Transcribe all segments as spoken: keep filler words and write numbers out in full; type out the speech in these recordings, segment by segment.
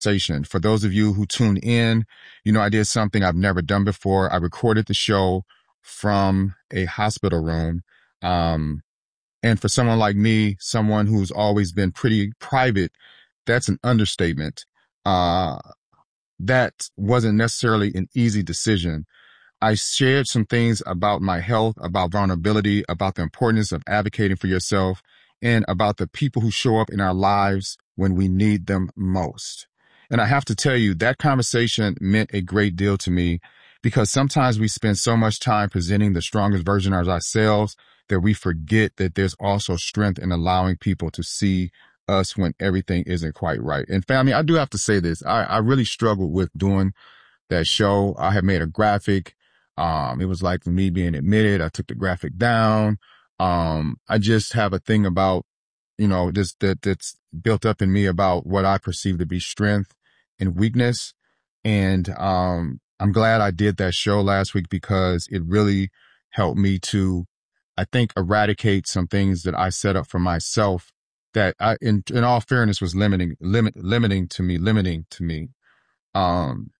conversation. For those of you who tuned in, you know, I did something I've never done before. I recorded the show from a hospital room. Um, and for someone like me, someone who's always been pretty private, that's an understatement. Uh, that wasn't necessarily an easy decision. I shared some things about my health, about vulnerability, about the importance of advocating for yourself, and about the people who show up in our lives when we need them most. And I have to tell you, that conversation meant a great deal to me, because sometimes we spend so much time presenting the strongest version of ourselves that we forget that there's also strength in allowing people to see us when everything isn't quite right. And family, I do have to say this. I, I really struggled with doing that show. I had made a graphic. Um, it was like me being admitted. I took the graphic down. Um, I just have a thing about, you know, just that that's built up in me about what I perceive to be strength and weakness. And, um, I'm glad I did that show last week, because it really helped me to, I think, eradicate some things that I set up for myself that I, in, in all fairness, was limiting, limit, limiting to me, limiting to me. Um,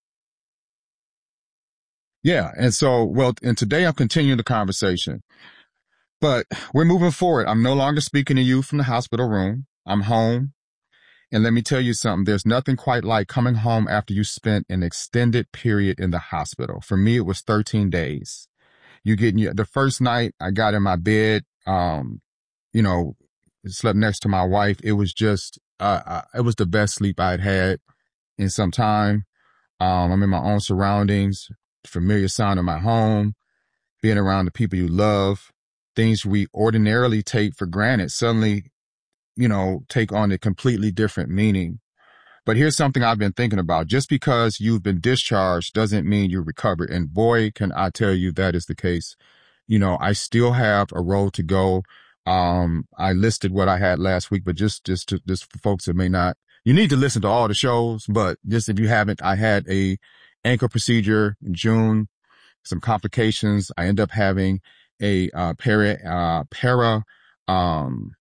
yeah. And so, well, and today I'm continuing the conversation, but we're moving forward. I'm no longer speaking to you from the hospital room. I'm home. And let me tell you something, there's nothing quite like coming home after you spent an extended period in the hospital. For me, it was thirteen days. You get in your, the first night I got in my bed, um, you know, slept next to my wife. It was just, uh, I, it was the best sleep I'd had in some time. Um, I'm in my own surroundings, familiar sound of my home, being around the people you love, things we ordinarily take for granted suddenly, you know, take on a completely different meaning. But here's something I've been thinking about. Just because you've been discharged doesn't mean you're recovered. And boy, can I tell you that is the case. You know, I still have a road to go. Um, I listed what I had last week, but just, just to, just for folks that may not, you need to listen to all the shows, but just if you haven't, I had a ankle procedure in June, some complications. I end up having a, uh, para, uh, para, um,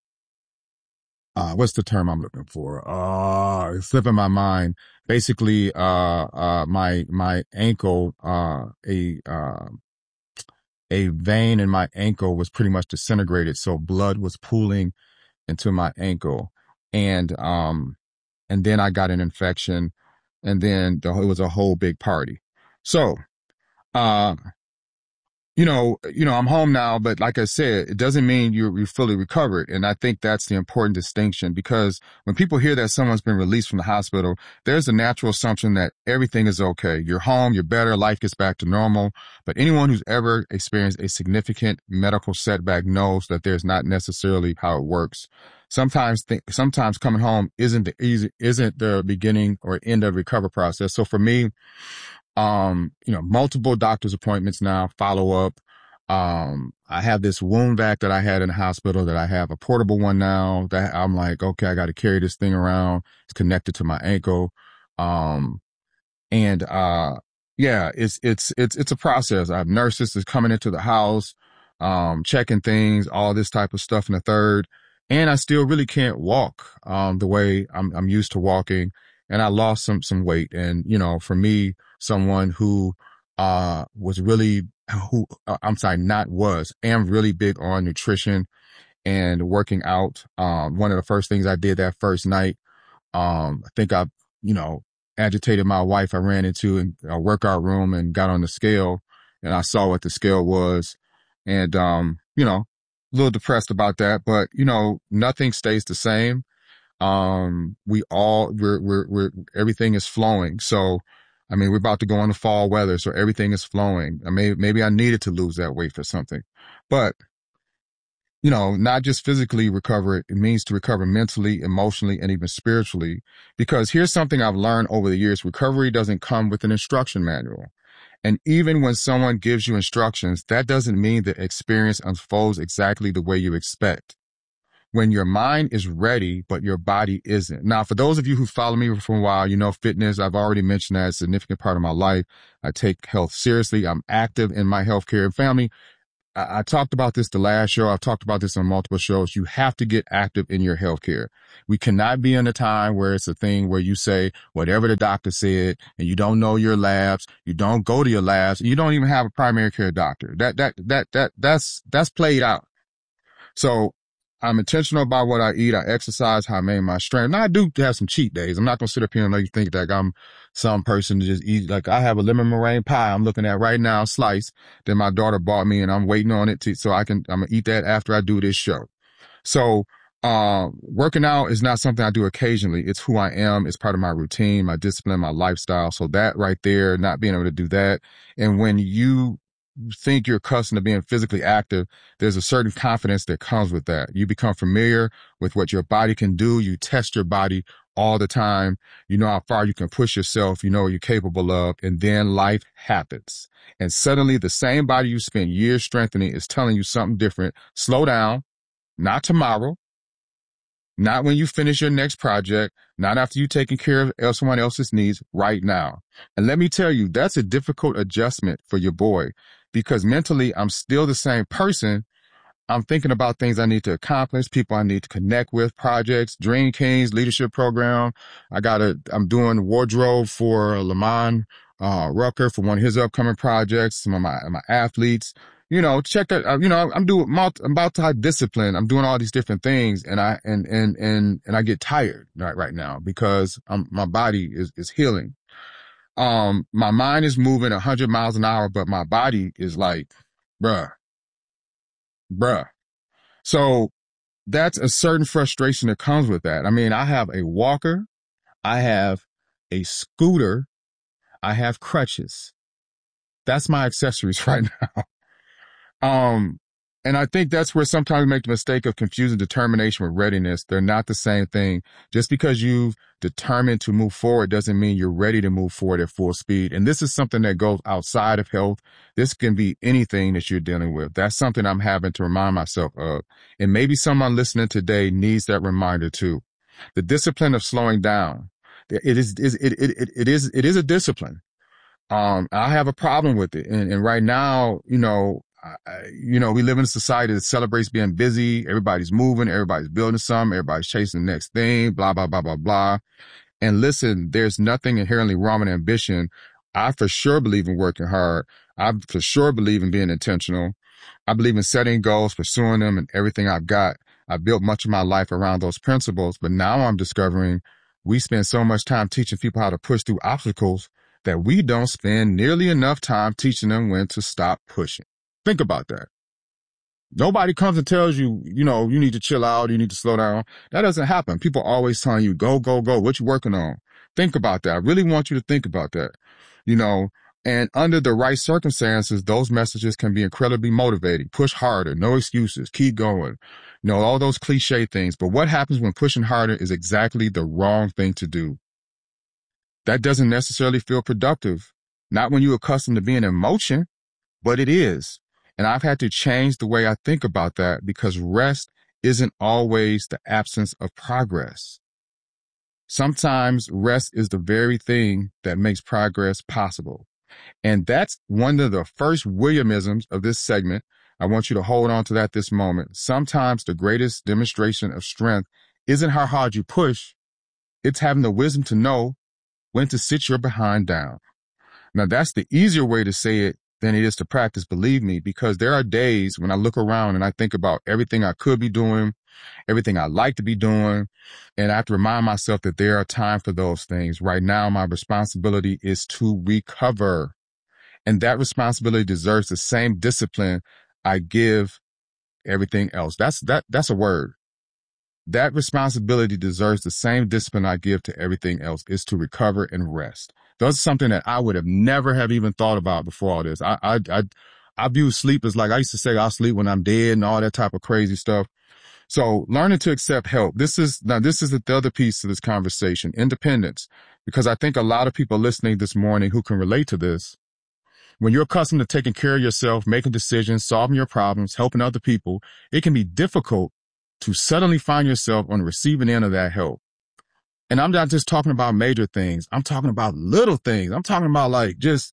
Uh, what's the term I'm looking for? Uh, it's slipping my mind. Basically, uh, uh, my, my ankle, uh, a, uh, a vein in my ankle was pretty much disintegrated. So blood was pooling into my ankle. And, um, and then I got an infection, and then the, it was a whole big party. So, uh, you know, you know, I'm home now, but like I said, it doesn't mean you're, you're fully recovered. And I think that's the important distinction, because when people hear that someone's been released from the hospital, there's a natural assumption that everything is okay. You're home, you're better, life gets back to normal. But anyone who's ever experienced a significant medical setback knows that there's not necessarily how it works. Sometimes, th- sometimes coming home isn't the easy, isn't the beginning or end of the recovery process. So for me, Um, you know, multiple doctor's appointments now, follow up. Um, I have this wound vac that I had in the hospital that I have a portable one now that I'm like, okay, I got to carry this thing around. It's connected to my ankle. Um, and, uh, yeah, it's, it's, it's, it's a process. I have nurses that's coming into the house, um, checking things, all this type of stuff in the third. And I still really can't walk, um, the way I'm, I'm used to walking. And I lost some, some weight. And, you know, for me, someone who, uh, was really, who, uh, I'm sorry, not was, am really big on nutrition and working out. Um, one of the first things I did that first night, um, I think I, you know, agitated my wife. I ran into in a workout room and got on the scale, and I saw what the scale was. And, um, you know, a little depressed about that, but, you know, nothing stays the same. Um, we all, we're, we're, we're, everything is flowing. So, I mean, we're about to go into fall weather, so everything is flowing. I may, maybe I needed to lose that weight for something, but, you know, not just physically recover, it means to recover mentally, emotionally, and even spiritually. Because here's something I've learned over the years. Recovery doesn't come with an instruction manual. And even when someone gives you instructions, that doesn't mean the experience unfolds exactly the way you expect. When your mind is ready, but your body isn't. Now, for those of you who follow me for a while, you know, fitness, I've already mentioned that it's a significant part of my life. I take health seriously. I'm active in my healthcare and family. I, I talked about this the last show. I've talked about this on multiple shows. You have to get active in your healthcare. We cannot be in a time where it's a thing where you say whatever the doctor said and you don't know your labs, you don't go to your labs, and you don't even have a primary care doctor. That, that, that, that, that's, that's played out. So I'm intentional about what I eat. I exercise, how I maintain my strength. Now I do have some cheat days. I'm not going to sit up here and let you think that I'm some person to just eat. Like I have a lemon meringue pie I'm looking at right now, slice that my daughter bought me, and I'm waiting on it to, so I can, I'm going to eat that after I do this show. So, uh, working out is not something I do occasionally. It's who I am. It's part of my routine, my discipline, my lifestyle. So that right there, not being able to do that. And when you think you're accustomed to being physically active, there's a certain confidence that comes with that. You become familiar with what your body can do. You test your body all the time. You know how far you can push yourself. You know what you're capable of. And then life happens. And suddenly the same body you spent years strengthening is telling you something different. Slow down. Not tomorrow. Not when you finish your next project. Not after you've taken care of someone else's needs. Right now. And let me tell you, that's a difficult adjustment for your boy. Because mentally, I'm still the same person. I'm thinking about things I need to accomplish, people I need to connect with, projects, Dream Kings leadership program. I got a, I'm doing wardrobe for Lamont uh, Rucker for one of his upcoming projects. Some of my, my athletes, you know, check that. Uh, you know, I'm doing multi, I'm multi-discipline. I'm doing all these different things, and I and and and and I get tired right right now because I'm, my body is is healing. Um, my mind is moving a hundred miles an hour, but my body is like, bruh, bruh. So that's a certain frustration that comes with that. I mean, I have a walker, I have a scooter, I have crutches. That's my accessories right now. Um, and I think that's where sometimes we make the mistake of confusing determination with readiness. They're not the same thing. Just because you've determined to move forward doesn't mean you're ready to move forward at full speed. And this is something that goes outside of health. This can be anything that you're dealing with. That's something I'm having to remind myself of. And maybe someone listening today needs that reminder too. The discipline of slowing down. It is, it, it, it, it is, it is a discipline. Um, I have a problem with it. And, and right now, you know, I, you know, we live in a society that celebrates being busy. Everybody's moving. Everybody's building something. Everybody's chasing the next thing, blah, blah, blah, blah, blah. And listen, there's nothing inherently wrong with ambition. I for sure believe in working hard. I for sure believe in being intentional. I believe in setting goals, pursuing them, and everything I've got. I built much of my life around those principles, but now I'm discovering we spend so much time teaching people how to push through obstacles that we don't spend nearly enough time teaching them when to stop pushing. Think about that. Nobody comes and tells you, you know, you need to chill out, you need to slow down. That doesn't happen. People are always telling you, go, go, go. What you working on? Think about that. I really want you to think about that. You know, and under the right circumstances, those messages can be incredibly motivating. Push harder, no excuses, keep going. You know, all those cliche things. But what happens when pushing harder is exactly the wrong thing to do? That doesn't necessarily feel productive. Not when you're accustomed to being in motion, but it is. And I've had to change the way I think about that because rest isn't always the absence of progress. Sometimes rest is the very thing that makes progress possible. And that's one of the first Williamisms of this segment. I want you to hold on to that this moment. Sometimes the greatest demonstration of strength isn't how hard you push. It's having the wisdom to know when to sit your behind down. Now, that's the easier way to say it than it is to practice, believe me, because there are days when I look around and I think about everything I could be doing, everything I like to be doing, and I have to remind myself that there are time for those things. Right now, my responsibility is to recover, and that responsibility deserves the same discipline I give everything else. That's that. That's a word. That responsibility deserves the same discipline I give to everything else, is to recover and rest. That's something that I would have never have even thought about before all this. I, I, I, I view sleep as like, I used to say I'll sleep when I'm dead and all that type of crazy stuff. So learning to accept help. This is, now this is the other piece to this conversation, independence, because I think a lot of people listening this morning who can relate to this. When you're accustomed to taking care of yourself, making decisions, solving your problems, helping other people, it can be difficult to suddenly find yourself on the receiving end of that help. And I'm not just talking about major things. I'm talking about little things. I'm talking about like just,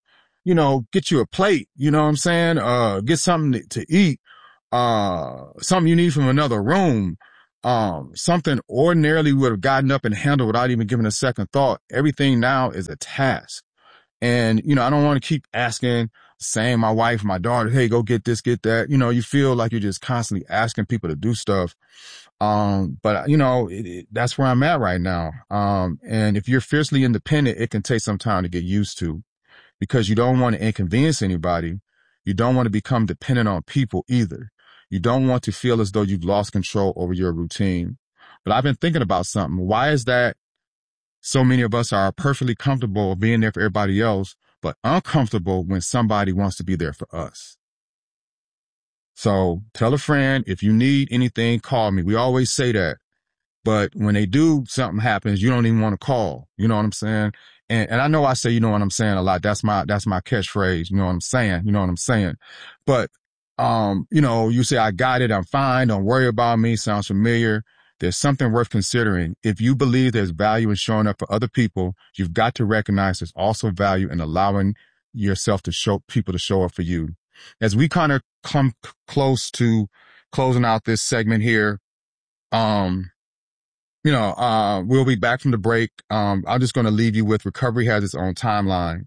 you know, get you a plate, you know what I'm saying? Uh, get something to, to eat, uh, something you need from another room, um, something ordinarily would have gotten up and handled without even giving a second thought. Everything now is a task. And, you know, I don't want to keep asking, saying my wife, my daughter, hey, go get this, get that. You know, you feel like you're just constantly asking people to do stuff. Um, but you know, it, it, that's where I'm at right now. Um, and if you're fiercely independent, it can take some time to get used to, because you don't want to inconvenience anybody. You don't want to become dependent on people either. You don't want to feel as though you've lost control over your routine. But I've been thinking about something. Why is that so many of us are perfectly comfortable being there for everybody else, but uncomfortable when somebody wants to be there for us? So tell a friend, if you need anything, call me. We always say that. But when they do, something happens, you don't even want to call. You know what I'm saying? And, and I know I say, you know what I'm saying a lot. That's my, that's my catchphrase. You know what I'm saying? You know what I'm saying? But, um, you know, you say, I got it. I'm fine. Don't worry about me. Sounds familiar. There's something worth considering. If you believe there's value in showing up for other people, you've got to recognize there's also value in allowing yourself to show people to show up for you. As we kind of come c- close to closing out this segment here, um, you know, uh, we'll be back from the break. Um, I'm just going to leave you with recovery has its own timeline,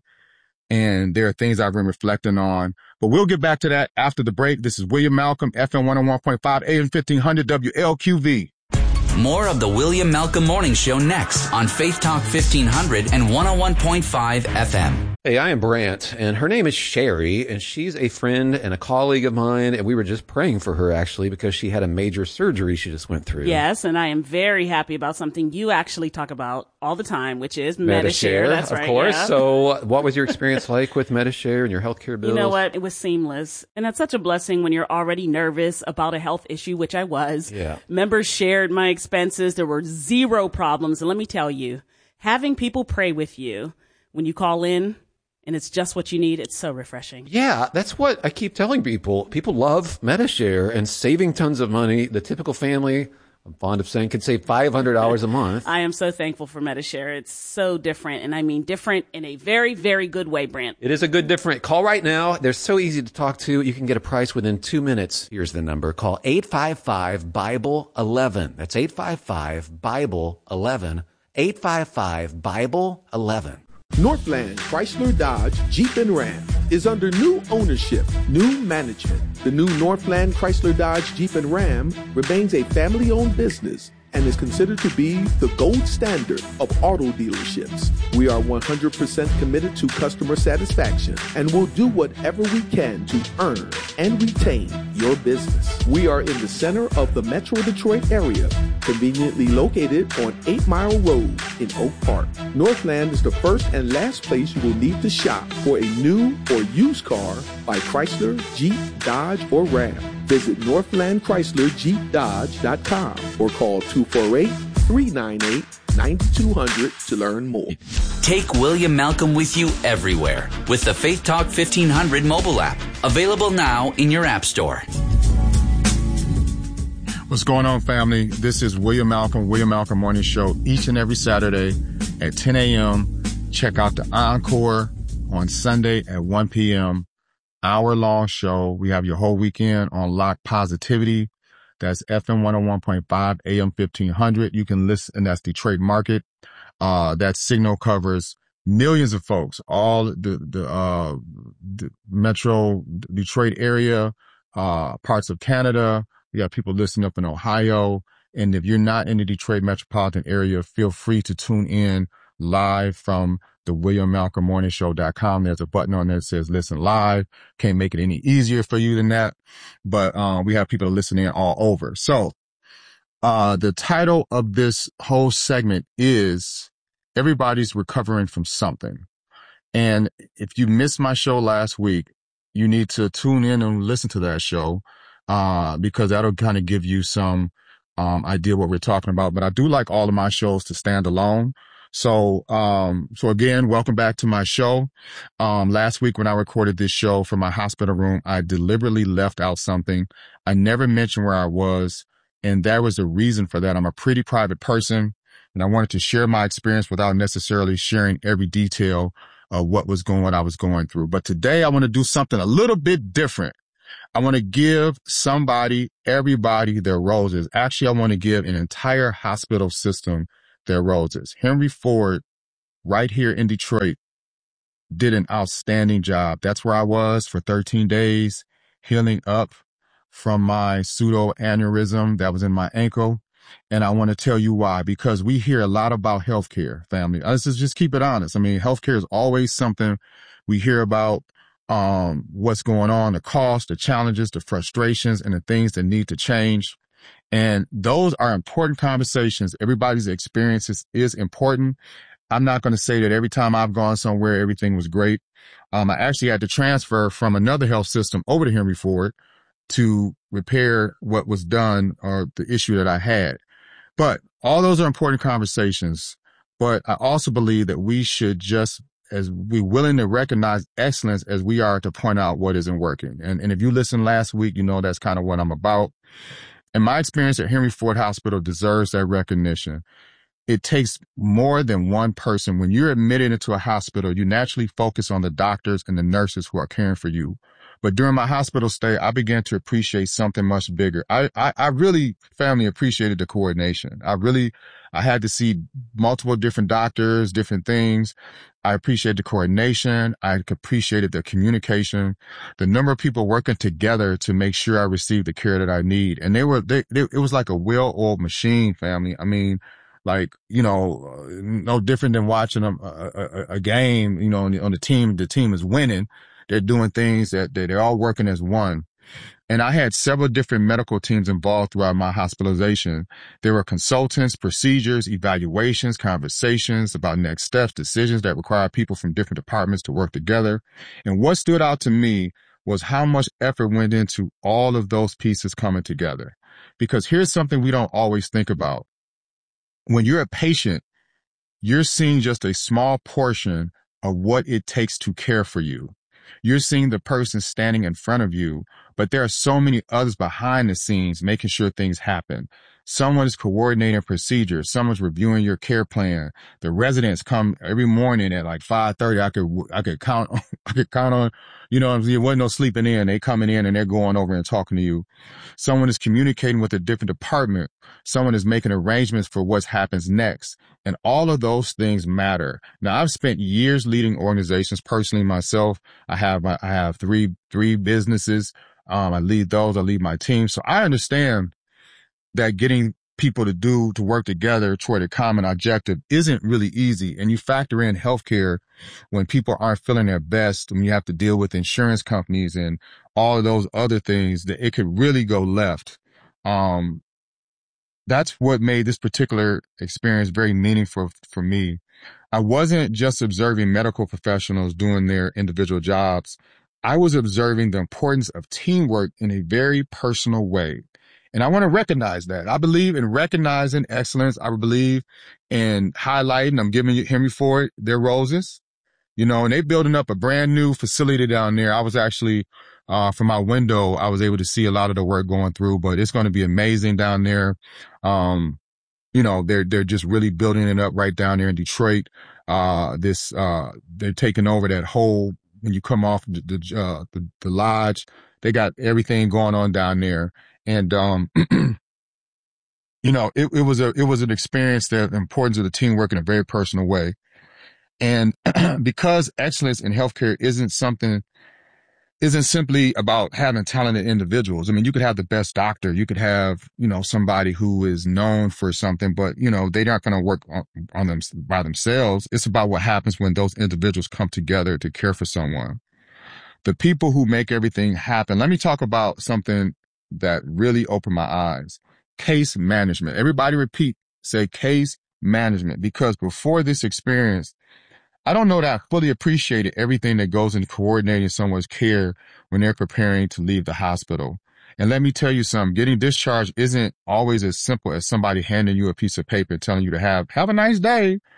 and there are things I've been reflecting on, but we'll get back to that after the break. This is William Malcolm, F M one oh one point five, A M fifteen hundred W L Q V. More of the William Malcolm Morning Show next on Faith Talk fifteen hundred and one oh one point five F M. Hey, I am Brant, and her name is Sherry, and she's a friend and a colleague of mine, and we were just praying for her, actually, because she had a major surgery she just went through. Yes, and I am very happy about something you actually talk about all the time, which is Medi-Share. Medi-Share, That's of right, course. yeah. So what was your experience like with Medi-Share and your healthcare bills? You know what? It was seamless. And it's such a blessing when you're already nervous about a health issue, which I was. Yeah. Members shared my expenses. There were zero problems. And let me tell you, having people pray with you when you call in, and it's just what you need, it's so refreshing. Yeah, that's what I keep telling people. People love Medi-Share and saving tons of money. The typical family, I'm fond of saying, can save five hundred dollars a month. I am so thankful for Medi-Share. It's so different. And I mean different in a very, very good way, Brant. It is a good different. Call right now. They're so easy to talk to. You can get a price within two minutes. Here's the number. Call eight five five, Bible eleven. That's eight five five, Bible eleven. eight five five, Bible eleven. Northland Chrysler Dodge Jeep and Ram is under new ownership, new management. The new Northland Chrysler Dodge Jeep and Ram remains a family-owned business and is considered to be the gold standard of auto dealerships. We are one hundred percent committed to customer satisfaction and will do whatever we can to earn and retain your business. We are in the center of the Metro Detroit area, conveniently located on eight Mile Road in Oak Park. Northland is the first and last place you will need to shop for a new or used car by Chrysler, Jeep, Dodge, or Ram. Visit Northland Chrysler Jeep Dodge dot com or call two four eight, three nine eight, nine two zero zero to learn more. Take William Malcolm with you everywhere with the Faith Talk fifteen hundred mobile app. Available now in your app store. What's going on, family? This is William Malcolm, William Malcolm Morning Show, each and every Saturday at ten a.m. Check out the Encore on Sunday at one p.m. Hour-long show. We have your whole weekend on Lock Positivity. That's F M one oh one point five, A M fifteen hundred. You can listen, and that's Detroit Market. Uh, that signal covers millions of folks, all the, the, uh, the Metro Detroit area, uh, parts of Canada. We got people listening up in Ohio. And if you're not in the Detroit metropolitan area, feel free to tune in live from the William Malcolm Morning Show dot com. There's a button on there that says listen live. Can't make it any easier for you than that. But, uh, we have people listening all over. So, uh, the title of this whole segment is Everybody's Recovering from Something. And if you missed my show last week, you need to tune in and listen to that show, uh, because that'll kind of give you some, um, idea what we're talking about. But I do like all of my shows to stand alone. So, um, so again, welcome back to my show. Um, last week when I recorded this show from my hospital room, I deliberately left out something. I never mentioned where I was, and there was a reason for that. I'm a pretty private person, and I wanted to share my experience without necessarily sharing every detail of what was going, what I was going through. But today I want to do something a little bit different. I want to give somebody, everybody their roses. Actually, I want to give an entire hospital system their roses. Henry Ford, right here in Detroit, did an outstanding job. That's where I was for thirteen days, healing up from my pseudo aneurysm that was in my ankle. And I want to tell you why, because we hear a lot about healthcare, family. Let's just keep it honest. I mean, healthcare is always something we hear about, um, what's going on, the cost, the challenges, the frustrations, and the things that need to change. And those are important conversations. Everybody's experiences is important. I'm not going to say that every time I've gone somewhere, everything was great. Um, I actually had to transfer from another health system over to Henry Ford to repair what was done or the issue that I had. But all those are important conversations. But I also believe that we should just, as we're willing to recognize excellence as we are to point out what isn't working. And, and if you listened last week, you know that's kind of what I'm about. And my experience at Henry Ford Hospital deserves that recognition. It takes more than one person. When you're admitted into a hospital, you naturally focus on the doctors and the nurses who are caring for you. But during my hospital stay, I began to appreciate something much bigger. I, I, I really, family, appreciated the coordination. I really, I had to see multiple different doctors, different things. I appreciated the coordination. I appreciated the communication, the number of people working together to make sure I received the care that I need. And they were, they, they it was like a well-oiled machine, family. I mean, like, you know, no different than watching a, a, a game, you know, on the, on the team, the team is winning. They're doing things that, that they're all working as one. And I had several different medical teams involved throughout my hospitalization. There were consultants, procedures, evaluations, conversations about next steps, decisions that require people from different departments to work together. And what stood out to me was how much effort went into all of those pieces coming together. Because here's something we don't always think about. When you're a patient, you're seeing just a small portion of what it takes to care for you. You're seeing the person standing in front of you, but there are so many others behind the scenes making sure things happen. Someone is coordinating procedures. Someone's reviewing your care plan. The residents come every morning at like five thirty. I could, I could count, I could count on, you know, there wasn't no sleeping in. They coming in and they're going over and talking to you. Someone is communicating with a different department. Someone is making arrangements for what happens next. And all of those things matter. Now, I've spent years leading organizations personally myself. I have, I have three, three businesses. Um, I lead those. I lead my team. So I understand that getting people to do, to work together toward a common objective isn't really easy. And you factor in healthcare when people aren't feeling their best, when you have to deal with insurance companies and all of those other things, that it could really go left. Um, that's what made this particular experience very meaningful for me. I wasn't just observing medical professionals doing their individual jobs. I was observing the importance of teamwork in a very personal way. And I want to recognize that. I believe in recognizing excellence. I believe in highlighting. I'm giving Henry Ford their roses, you know, and they're building up a brand new facility down there. I was actually, uh, from my window, I was able to see a lot of the work going through, but it's going to be amazing down there. Um, you know, they're, they're just really building it up right down there in Detroit. Uh, this, uh, they're taking over that whole, when you come off the, the, uh, the, the lodge, they got everything going on down there. And, um, you know, it, it was a, it was an experience, that the importance of the teamwork in a very personal way. And because excellence in healthcare isn't something, isn't simply about having talented individuals. I mean, you could have the best doctor. You could have, you know, somebody who is known for something, but, you know, they're not going to work on, on them by themselves. It's about what happens when those individuals come together to care for someone. The people who make everything happen. Let me talk about something that really opened my eyes. Case management. Everybody repeat, say case management, because before this experience, I don't know that I fully appreciated everything that goes into coordinating someone's care when they're preparing to leave the hospital. And let me tell you something, getting discharged isn't always as simple as somebody handing you a piece of paper telling you to have, have a nice day.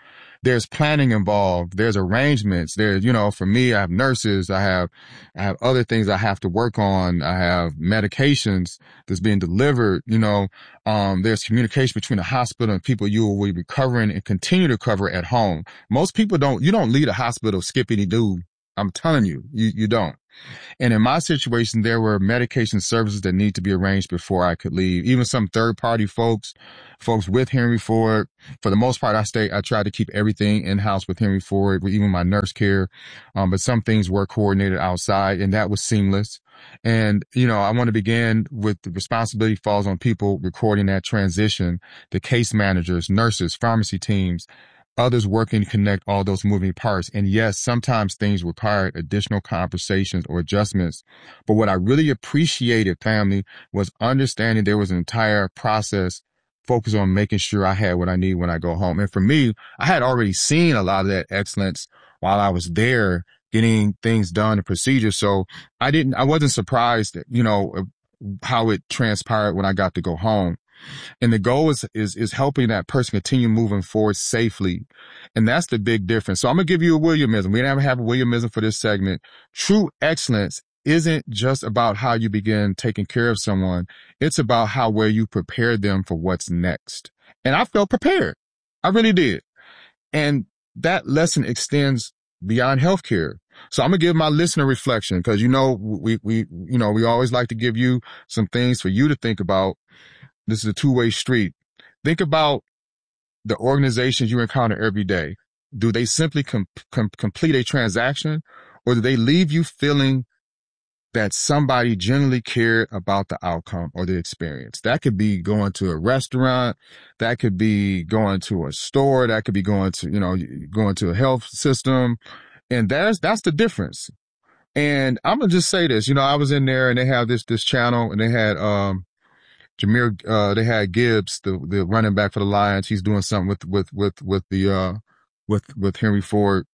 there's planning involved. There's arrangements. There's, you know, for me, I have nurses. I have, I have other things I have to work on. I have medications that's being delivered. You know, um, there's communication between the hospital and people you will be recovering and continue to cover at home. Most people don't, you don't leave a hospital skippity-doo. I'm telling you, you, you don't. And in my situation, there were medication services that need to be arranged before I could leave. Even some third party folks, folks with Henry Ford. For the most part, I stay, I try to keep everything in house with Henry Ford, with even my nurse care. Um, but some things were coordinated outside, and that was seamless. And, you know, I want to begin with the responsibility falls on people recording that transition, the case managers, nurses, pharmacy teams, others working to connect all those moving parts. And yes, sometimes things required additional conversations or adjustments. But what I really appreciated, family, was understanding there was an entire process focused on making sure I had what I need when I go home. And for me, I had already seen a lot of that excellence while I was there getting things done and procedures. So I didn't, I wasn't surprised that, you know, how it transpired when I got to go home. And the goal is, is, is helping that person continue moving forward safely. And that's the big difference. So I'm going to give you a Williamism. We never have a Williamism for this segment. True excellence isn't just about how you begin taking care of someone. It's about how well you prepare them for what's next. And I felt prepared. I really did. And that lesson extends beyond healthcare. So I'm going to give my listener reflection because, you know, we, we, you know, we always like to give you some things for you to think about. This is a two-way street. Think about the organizations you encounter every day. Do they simply com- com- complete a transaction, or do they leave you feeling that somebody genuinely cared about the outcome or the experience? That could be going to a restaurant. That could be going to a store. That could be going to, you know, going to a health system. And that's, that's the difference. And I'm going to just say this, you know, I was in there and they have this, this channel and they had, um, Jameer, uh, they had Gibbs, the, the running back for the Lions. He's doing something with, with, with, with the, uh, with, with Henry Ford.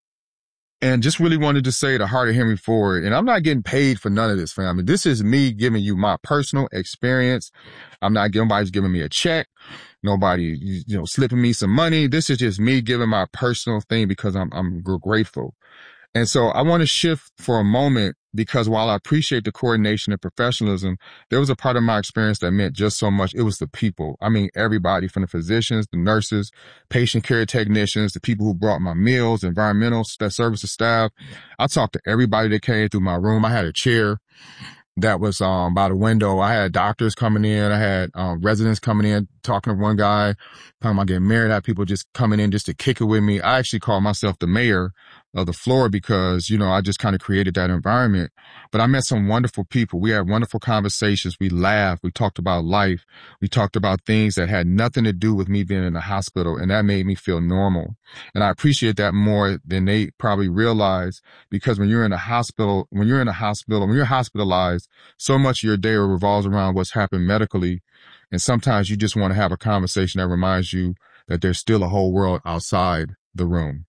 And just really wanted to say the heart of Henry Ford. And I'm not getting paid for none of this, family. This is me giving you my personal experience. I'm not, nobody's giving me a check. Nobody, you know, slipping me some money. This is just me giving my personal thing because I'm, I'm grateful. And so I want to shift for a moment because while I appreciate the coordination and professionalism, there was a part of my experience that meant just so much. It was the people. I mean, everybody from the physicians, the nurses, patient care technicians, the people who brought my meals, environmental services staff. I talked to everybody that came through my room. I had a chair that was um by the window. I had doctors coming in. I had um residents coming in, talking to one guy, talking about getting married. I had people just coming in just to kick it with me. I actually called myself the mayor of the floor because, you know, I just kind of created that environment. But I met some wonderful people. We had wonderful conversations. We laughed. We talked about life. We talked about things that had nothing to do with me being in the hospital. And that made me feel normal. And I appreciate that more than they probably realize, because when you're in a hospital, when you're in a hospital, when you're hospitalized, so much of your day revolves around what's happened medically. And sometimes you just want to have a conversation that reminds you that there's still a whole world outside the room.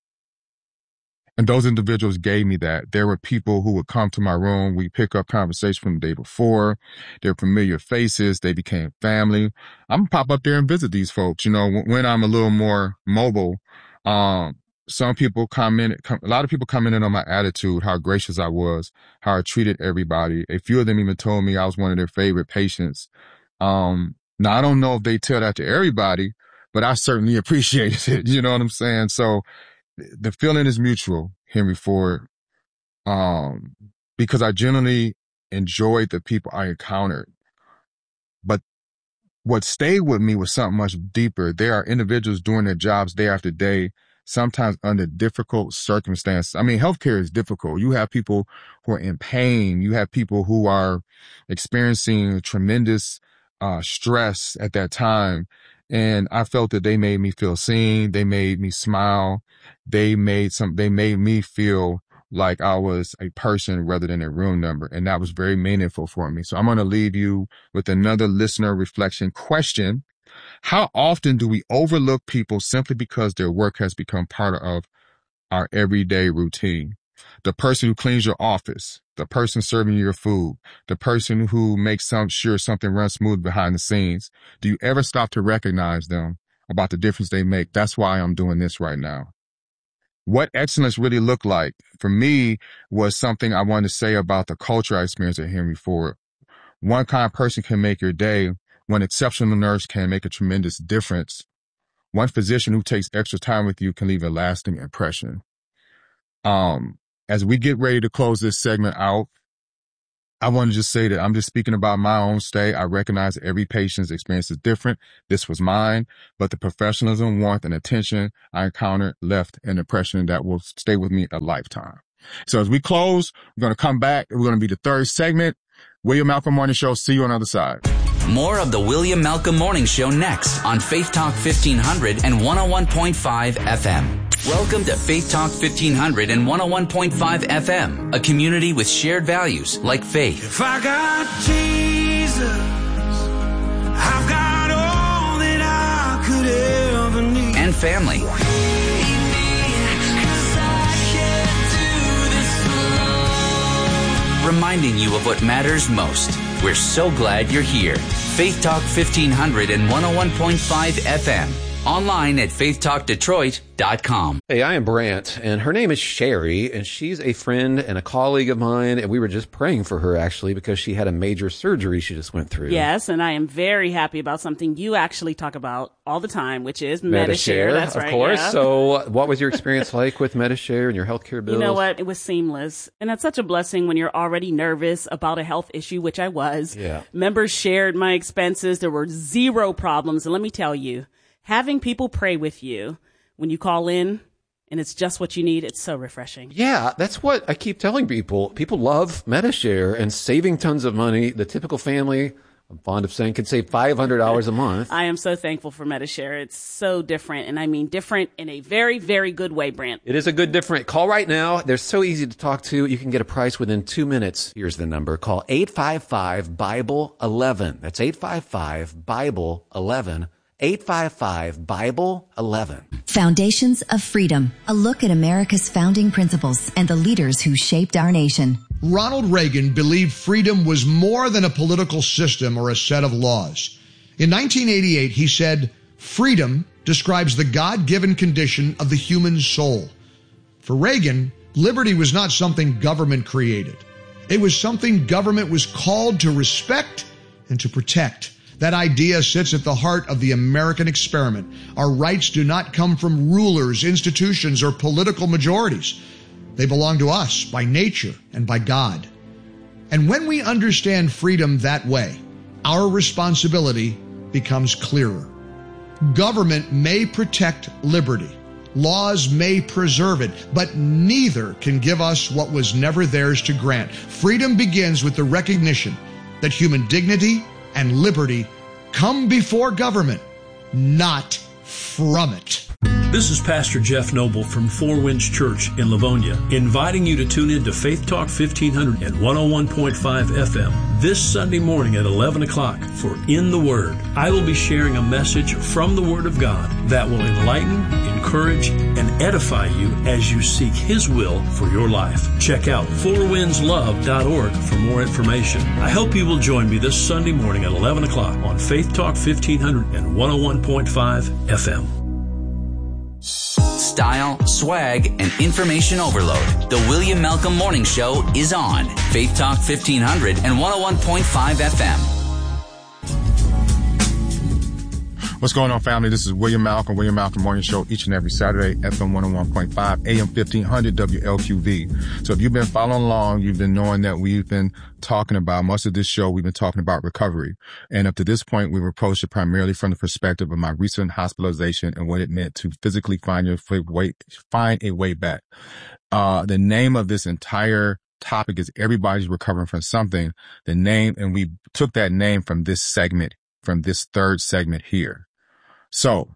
And those individuals gave me that. There were people who would come to my room. We pick up conversation from the day before. They're familiar faces. They became family. I'm gonna pop up there and visit these folks. You know, when I'm a little more mobile, um, some people comment, a lot of people commented on my attitude, how gracious I was, how I treated everybody. A few of them even told me I was one of their favorite patients. Um, now I don't know if they tell that to everybody, but I certainly appreciated it. You know what I'm saying? So the feeling is mutual, Henry Ford, um, because I genuinely enjoyed the people I encountered. But what stayed with me was something much deeper. There are individuals doing their jobs day after day, sometimes under difficult circumstances. I mean, healthcare is difficult. You have people who are in pain. You have people who are experiencing tremendous uh, stress at that time. And I felt that they made me feel seen. They made me smile. They made some, they made me feel like I was a person rather than a room number. And that was very meaningful for me. So I'm going to leave you with another listener reflection question. How often do we overlook people simply because their work has become part of our everyday routine? The person who cleans your office, the person serving you your food, the person who makes some, sure something runs smooth behind the scenes. Do you ever stop to recognize them about the difference they make. That's why I'm doing this right now. What excellence really looked like for me was something I wanted to say about the culture I experienced at Henry Ford. One kind person can make your day. One exceptional nurse can make a tremendous difference. One physician who takes extra time with you can leave a lasting impression. Um, as we get ready to close this segment out, I want to just say that I'm just speaking about my own stay. I recognize that every patient's experience is different. This was mine, but the professionalism, warmth, and attention I encountered left an impression that will stay with me a lifetime. So as we close, we're going to come back. We're going to be the third segment. William Malcolm Morning Show. See you on the other side. More of the William Malcolm Morning Show next on Faith Talk fifteen hundred and one oh one point five F M. Welcome to Faith Talk fifteen hundred and one oh one point five F M, a community with shared values like faith. If I got Jesus, I've got all that I could ever need. And family. Reminding you of what matters most. We're so glad you're here. Faith Talk fifteen hundred and one oh one point five F M. Online at faith talk detroit dot com. Hey, I am Brant, and her name is Sherry, and she's a friend and a colleague of mine, and we were just praying for her, actually, because she had a major surgery she just went through. Yes, and I am very happy about something you actually talk about all the time, which is Metashare. Metashare. That's of right, course. yeah. So what was your experience like with Metashare and your healthcare bills? You know what? It was seamless. And that's such a blessing when you're already nervous about a health issue, which I was. Yeah. Members shared my expenses. There were zero problems. And let me tell you, having people pray with you when you call in and it's just what you need, it's so refreshing. Yeah, that's what I keep telling people. People love Metashare and saving tons of money. The typical family, I'm fond of saying, can save five hundred dollars a month. I am so thankful for Metashare. It's so different, and I mean different in a very, very good way, Brant. It is a good different. Call right now. They're so easy to talk to. You can get a price within two minutes. Here's the number. Call eight five five, Bible eleven. That's eight five five, Bible eleven. eight five five, Bible eleven. Foundations of Freedom, a look at America's founding principles and the leaders who shaped our nation. Ronald Reagan believed freedom was more than a political system or a set of laws. In nineteen eighty-eight, he said, "Freedom describes the God-given condition of the human soul." For Reagan, liberty was not something government created. It was something government was called to respect and to protect. That idea sits at the heart of the American experiment. Our rights do not come from rulers, institutions, or political majorities. They belong to us by nature and by God. And when we understand freedom that way, our responsibility becomes clearer. Government may protect liberty. Laws may preserve it, but neither can give us what was never theirs to grant. Freedom begins with the recognition that human dignity and liberty come before government, not from it. This is Pastor Jeff Noble from Four Winds Church in Livonia, inviting you to tune in to Faith Talk fifteen hundred and one oh one point five F M this Sunday morning at eleven o'clock for In the Word. I will be sharing a message from the Word of God that will enlighten, encourage, and edify you as you seek His will for your life. Check out four winds love dot org for more information. I hope you will join me this Sunday morning at eleven o'clock on Faith Talk fifteen hundred and one oh one point five F M. Style, swag, and information overload. The William Malcolm Morning Show is on Faith Talk fifteen hundred and one oh one point five F M. What's going on, family? This is William Malcolm, William Malcolm Morning Show, each and every Saturday, F M one oh one point five, A M fifteen hundred, W L Q V. So if you've been following along, you've been knowing that we've been talking about, most of this show, we've been talking about recovery. And up to this point, we've approached it primarily from the perspective of my recent hospitalization and what it meant to physically find your way, find a way back. Uh, the name of this entire topic is Everybody's Recovering from Something. The name, and we took that name from this segment, from this third segment here. So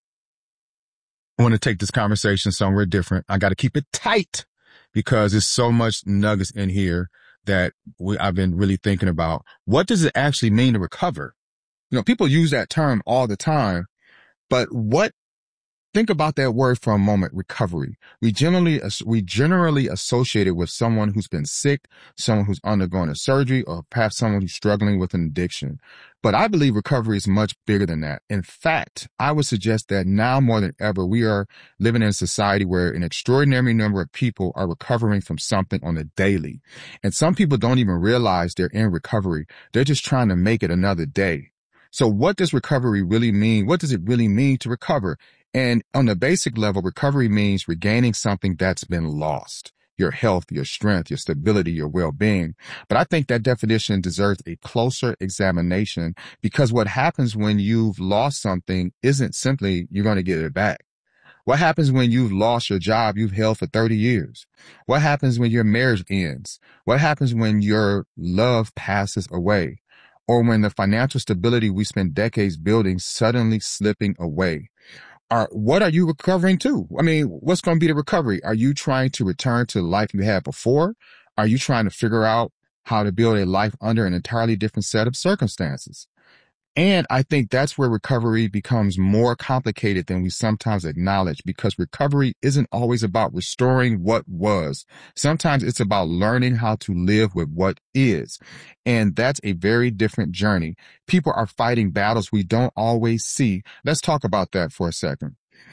I want to take this conversation somewhere different. I got to keep it tight because there's so much nuggets in here that we, I've been really thinking about. What does it actually mean to recover? You know, people use that term all the time, but what think about that word for a moment, recovery. We generally, we generally associate it with someone who's been sick, someone who's undergoing a surgery, or perhaps someone who's struggling with an addiction. But I believe recovery is much bigger than that. In fact, I would suggest that now more than ever, we are living in a society where an extraordinary number of people are recovering from something on a daily. And some people don't even realize they're in recovery. They're just trying to make it another day. So what does recovery really mean? What does it really mean to recover? And on the basic level, recovery means regaining something that's been lost. Your health, your strength, your stability, your well-being. But I think that definition deserves a closer examination, because what happens when you've lost something isn't simply you're going to get it back. What happens when you've lost your job you've held for thirty years? What happens when your marriage ends? What happens when your love passes away? Or when the financial stability we spent decades building suddenly slipping away? Are, what are you recovering to? I mean, what's going to be the recovery? Are you trying to return to the life you had before? Are you trying to figure out how to build a life under an entirely different set of circumstances? And I think that's where recovery becomes more complicated than we sometimes acknowledge, because recovery isn't always about restoring what was. Sometimes it's about learning how to live with what is. And that's a very different journey. People are fighting battles we don't always see. Let's talk about that for a second.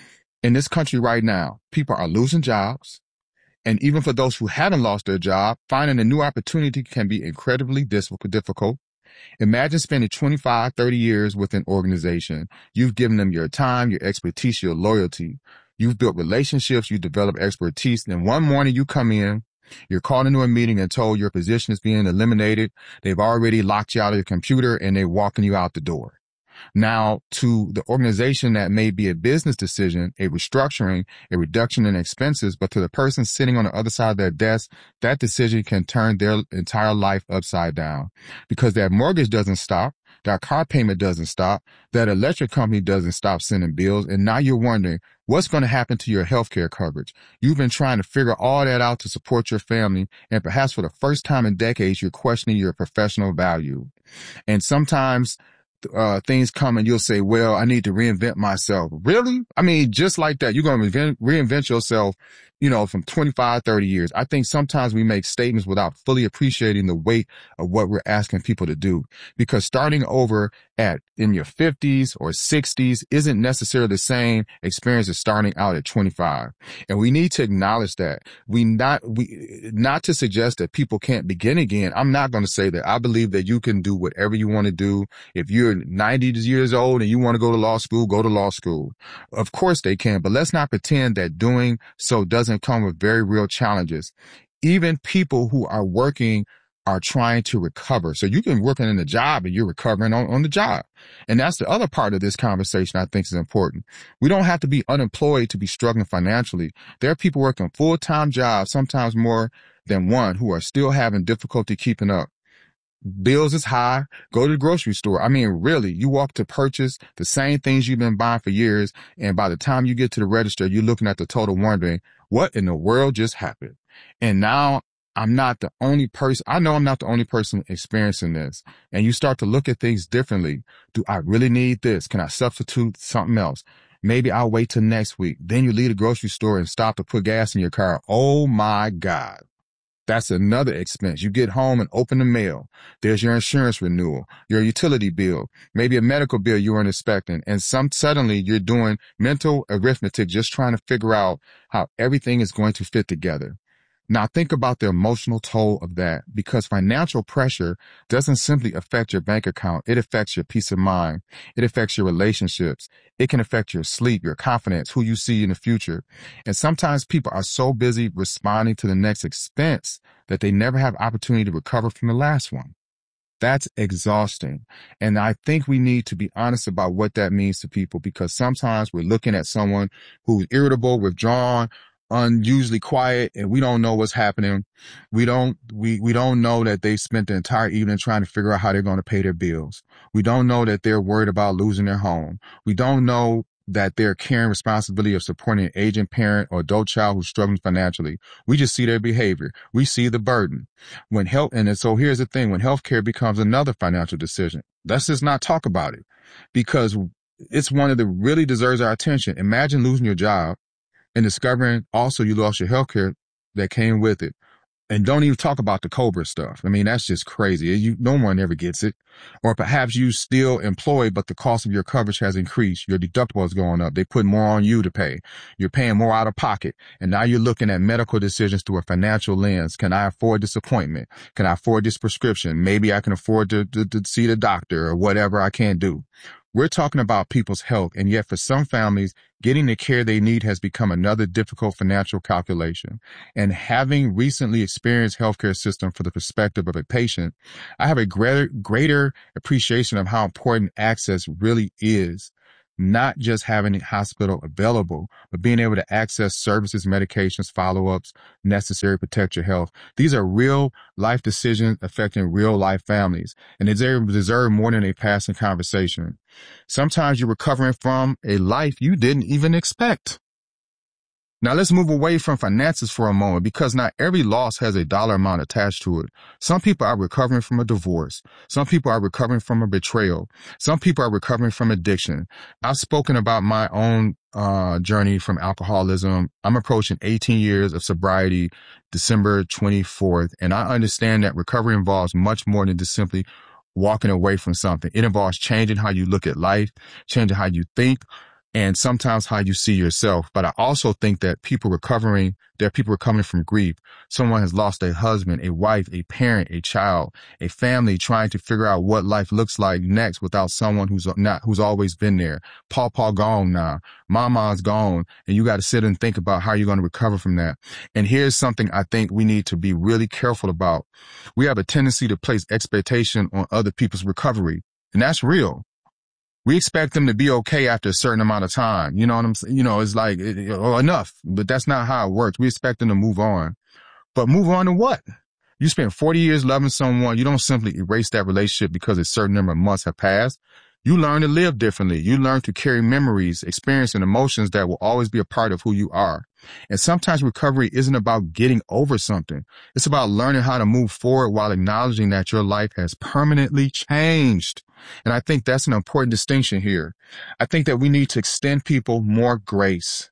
In this country right now, people are losing jobs. And even for those who haven't lost their job, finding a new opportunity can be incredibly difficult. Imagine spending twenty-five, thirty years with an organization. You've given them your time, your expertise, your loyalty. You've built relationships, you develop expertise. Then one morning you come in, you're called into a meeting and told your position is being eliminated. They've already locked you out of your computer and they're walking you out the door. Now, to the organization, that may be a business decision, a restructuring, a reduction in expenses, but to the person sitting on the other side of their desk, that decision can turn their entire life upside down, because their mortgage doesn't stop, their car payment doesn't stop, that electric company doesn't stop sending bills, and now you're wondering what's going to happen to your health care coverage. You've been trying to figure all that out to support your family, and perhaps for the first time in decades, you're questioning your professional value. And sometimes Uh, things come and you'll say, well, I need to reinvent myself. Really? I mean, just like that, you're going to reinvent, reinvent yourself, you know, from twenty-five, thirty years. I think sometimes we make statements without fully appreciating the weight of what we're asking people to do, because starting over at in your fifties or sixties isn't necessarily the same experience as starting out at twenty-five. And we need to acknowledge that. We not, we, not to suggest that people can't begin again. I'm not going to say that. I believe that you can do whatever you want to do. If you're ninety years old and you want to go to law school, go to law school. Of course they can, but let's not pretend that doing so doesn't come with very real challenges. Even people who are working are trying to recover. So you can be working in a job and you're recovering on, on the job. And that's the other part of this conversation I think is important. We don't have to be unemployed to be struggling financially. There are people working full-time jobs, sometimes more than one, who are still having difficulty keeping up. Bills is high. Go to the grocery store. I mean, really, you walk to purchase the same things you've been buying for years, and by the time you get to the register, you're looking at the total wondering, what in the world just happened? And now I'm not the only person. I know I'm not the only person experiencing this. And you start to look at things differently. Do I really need this? Can I substitute something else? Maybe I'll wait till next week. Then you leave the grocery store and stop to put gas in your car. Oh my God. That's another expense. You get home and open the mail. There's your insurance renewal, your utility bill, maybe a medical bill you weren't expecting. And some suddenly you're doing mental arithmetic, just trying to figure out how everything is going to fit together. Now think about the emotional toll of that, because financial pressure doesn't simply affect your bank account. It affects your peace of mind. It affects your relationships. It can affect your sleep, your confidence, who you see in the future. And sometimes people are so busy responding to the next expense that they never have opportunity to recover from the last one. That's exhausting. And I think we need to be honest about what that means to people, because sometimes we're looking at someone who's irritable, withdrawn, unusually quiet, and we don't know what's happening. We don't, we, we don't know that they spent the entire evening trying to figure out how they're going to pay their bills. We don't know that they're worried about losing their home. We don't know that they're carrying responsibility of supporting an aging parent or adult child who's struggling financially. We just see their behavior. We see the burden. When health, and so here's the thing, when healthcare becomes another financial decision, let's just not talk about it, because it's one that really deserves our attention. Imagine losing your job and discovering also you lost your health care that came with it. And don't even talk about the COBRA stuff. I mean, that's just crazy. You, no one ever gets it. Or perhaps you still employed, but the cost of your coverage has increased. Your deductible is going up. They put more on you to pay. You're paying more out of pocket. And now you're looking at medical decisions through a financial lens. Can I afford this appointment? Can I afford this prescription? Maybe I can afford to, to, to see the doctor or whatever I can do. We're talking about people's health, and yet for some families, getting the care they need has become another difficult financial calculation. And having recently experienced healthcare system from the perspective of a patient, I have a greater, greater appreciation of how important access really is. Not just having a hospital available, but being able to access services, medications, follow-ups necessary to protect your health. These are real life decisions affecting real life families, and they deserve more than a passing conversation. Sometimes you're recovering from a life you didn't even expect. Now let's move away from finances for a moment, because not every loss has a dollar amount attached to it. Some people are recovering from a divorce. Some people are recovering from a betrayal. Some people are recovering from addiction. I've spoken about my own uh journey from alcoholism. I'm approaching eighteen years of sobriety, December twenty-fourth, and I understand that recovery involves much more than just simply walking away from something. It involves changing how you look at life, changing how you think, and sometimes how you see yourself. But I also think that people recovering, there are people recovering from grief. Someone has lost a husband, a wife, a parent, a child, a family, trying to figure out what life looks like next without someone who's not, who's always been there. Pawpaw gone now. Mama's gone. And you got to sit and think about how you're going to recover from that. And here's something I think we need to be really careful about. We have a tendency to place expectation on other people's recovery, and that's real. We expect them to be okay after a certain amount of time. You know what I'm saying? You know, it's like, oh, enough, but that's not how it works. We expect them to move on. But move on to what? You spent forty years loving someone. You don't simply erase that relationship because a certain number of months have passed. You learn to live differently. You learn to carry memories, experience, and emotions that will always be a part of who you are. And sometimes recovery isn't about getting over something. It's about learning how to move forward while acknowledging that your life has permanently changed. And I think that's an important distinction here. I think that we need to extend people more grace.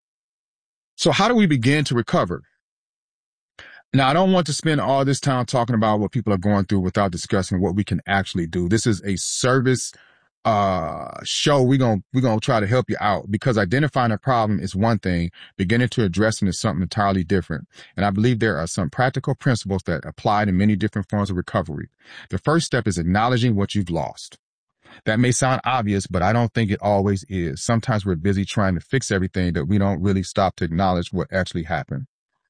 So how do we begin to recover? Now, I don't want to spend all this time talking about what people are going through without discussing what we can actually do. This is a service uh show. We're going we're going to try to help you out, because identifying a problem is one thing, beginning to address it is something entirely different. And I believe there are some practical principles that apply to many different forms of recovery. The first step is acknowledging what you've lost. That may sound obvious, but I don't think it always is. Sometimes we're busy trying to fix everything that we don't really stop to acknowledge what actually happened.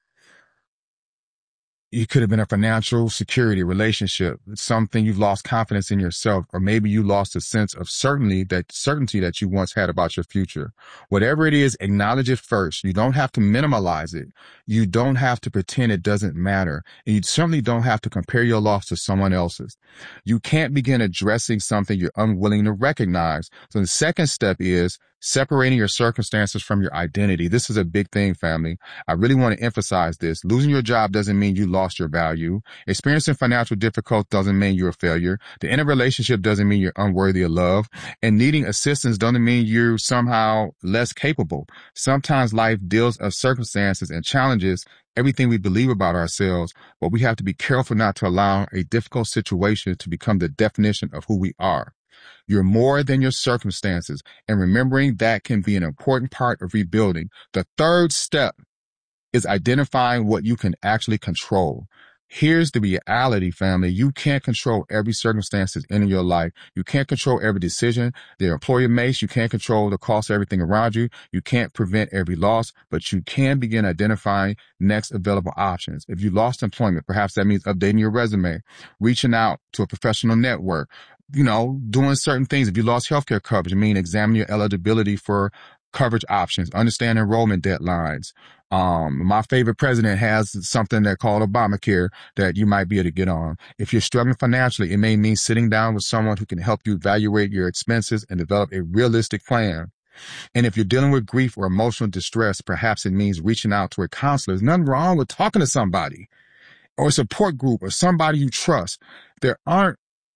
You could have been a financial security, relationship, something you've lost confidence in yourself, or maybe you lost a sense of certainty that certainty that you once had about your future. Whatever it is, acknowledge it first. You don't have to minimize it. You don't have to pretend it doesn't matter. And you certainly don't have to compare your loss to someone else's. You can't begin addressing something you're unwilling to recognize. So the second step is separating your circumstances from your identity. This is a big thing, family. I really want to emphasize this. Losing your job doesn't mean you lost your value. Experiencing financial difficulty doesn't mean you're a failure. The end of a relationship doesn't mean you're unworthy of love. And needing assistance doesn't mean you're somehow less capable. Sometimes life deals with circumstances and challenges everything we believe about ourselves, but we have to be careful not to allow a difficult situation to become the definition of who we are. You're more than your circumstances, and remembering that can be an important part of rebuilding. The third step is identifying what you can actually control. Here's the reality, family. You can't control every circumstance in your life. You can't control every decision the employer makes. You can't control the cost of everything around you. You can't prevent every loss, but you can begin identifying next available options. If you lost employment, perhaps that means updating your resume, reaching out to a professional network, you know, doing certain things. If you lost healthcare coverage, I mean, examine your eligibility for coverage options, understand enrollment deadlines. Um, my favorite president has something that called Obamacare that you might be able to get on. If you're struggling financially, it may mean sitting down with someone who can help you evaluate your expenses and develop a realistic plan. And if you're dealing with grief or emotional distress, perhaps it means reaching out to a counselor. There's nothing wrong with talking to somebody or a support group or somebody you trust. There aren't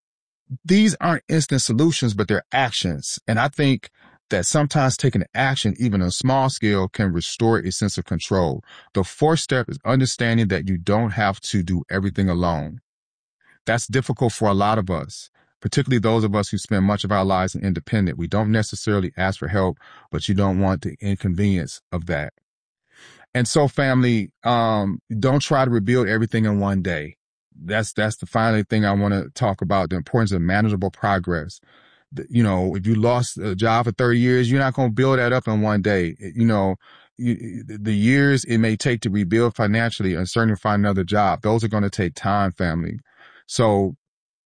these aren't instant solutions, but they're actions. And I think that sometimes taking action, even on a small scale, can restore a sense of control. The fourth step is understanding that you don't have to do everything alone. That's difficult for a lot of us, particularly those of us who spend much of our lives independent. We don't necessarily ask for help, but you don't want the inconvenience of that. And so, family, um, don't try to rebuild everything in one day. That's that's the final thing I want to talk about, the importance of manageable progress. You know, if you lost a job for thirty years, you're not going to build that up in one day. You know, you, the years it may take to rebuild financially and certainly find another job, those are going to take time, family. So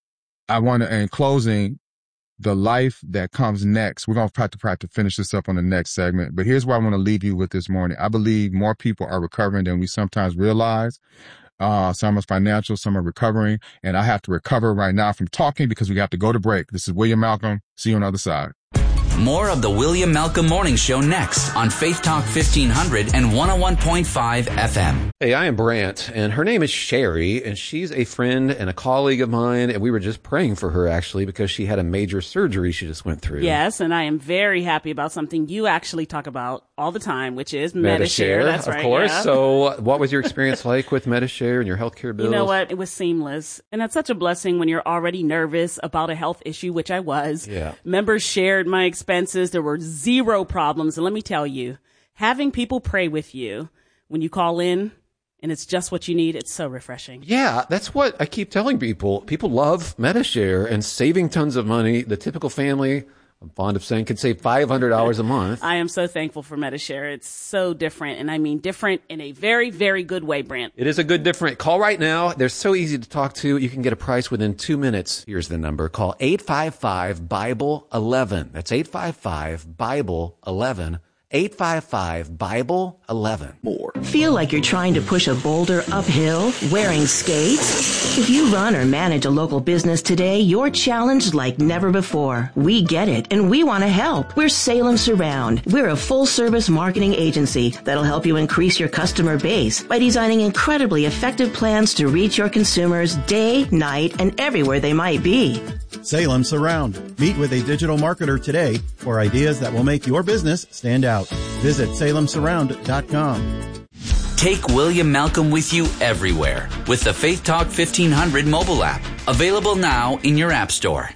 I want to, in closing, the life that comes next, we're going to practice, practice, finish this up on the next segment. But here's what I want to leave you with this morning. I believe more people are recovering than we sometimes realize. Uh, some are financial, some are recovering, and I have to recover right now from talking because we have to go to break. This is William Malcolm. See you on the other side. More of the William Malcolm Morning Show next on Faith Talk fifteen hundred and one oh one point five F M. Hey, I am Brant, and her name is Sherry, and she's a friend and a colleague of mine, and we were just praying for her, actually, because she had a major surgery she just went through. Yes, and I am very happy about something you actually talk about all the time, which is Medi-Share. That's of right, course. yeah. So what was your experience like with Medi-Share and your healthcare bills? You know what? It was seamless. And it's such a blessing when you're already nervous about a health issue, which I was. Yeah. Members shared my expenses. There were zero problems. And let me tell you, having people pray with you when you call in and it's just what you need, it's so refreshing. Yeah, that's what I keep telling people. People love Medi-Share and saving tons of money. The typical family, I'm fond of saying, could save five hundred dollars a month. I am so thankful for Medi-Share. It's so different. And I mean different in a very, very good way, Brant. It is a good different. Call right now. They're so easy to talk to. You can get a price within two minutes. Here's the number. Call eight five five, Bible eleven. That's eight five five, Bible eleven. eight five five, Bible eleven. More. Feel like you're trying to push a boulder uphill wearing skates? If you run or manage a local business today, you're challenged like never before. We get it, and we want to help. We're Salem Surround. We're a full-service marketing agency that'll help you increase your customer base by designing incredibly effective plans to reach your consumers day, night, and everywhere they might be. Salem Surround. Meet with a digital marketer today for ideas that will make your business stand out. Visit salem surround dot com. Take William Malcolm with you everywhere with the Faith Talk fifteen hundred mobile app. Available now in your app store.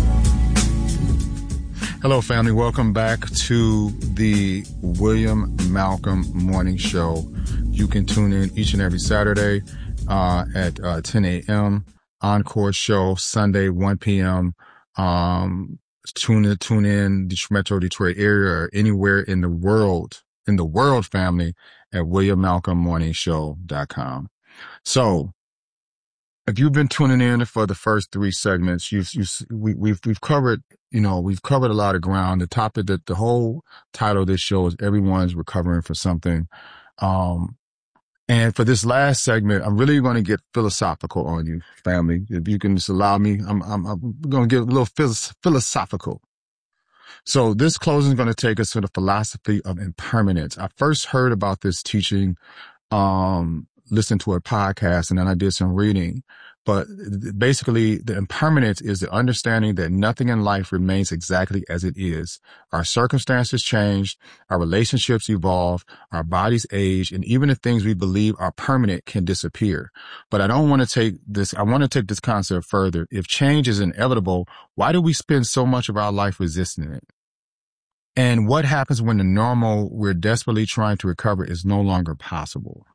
Hello, family. Welcome back to the William Malcolm Morning Show. You can tune in each and every Saturday uh, at uh, ten a.m. Encore show Sunday, one p.m. Um, tune in, tune in the Metro Detroit area or anywhere in the world, in the world, family, at william malcolm morning show dot com. So, if you've been tuning in for the first three segments, you've, you've we, we've we've covered, you know, we've covered a lot of ground. The topic that the whole title of this show is "Everyone's Recovering for Something." Um, And for this last segment, I'm really going to get philosophical on you, family. If you can just allow me, I'm, I'm, I'm going to get a little philosophical. So this closing is going to take us to the philosophy of impermanence. I first heard about this teaching, um, listened to a podcast, and then I did some reading. But basically, the impermanence is the understanding that nothing in life remains exactly as it is. Our circumstances change, our relationships evolve, our bodies age, and even the things we believe are permanent can disappear. But I don't want to take this, I want to take this concept further. If change is inevitable, why do we spend so much of our life resisting it? And what happens when the normal we're desperately trying to recover is no longer possible?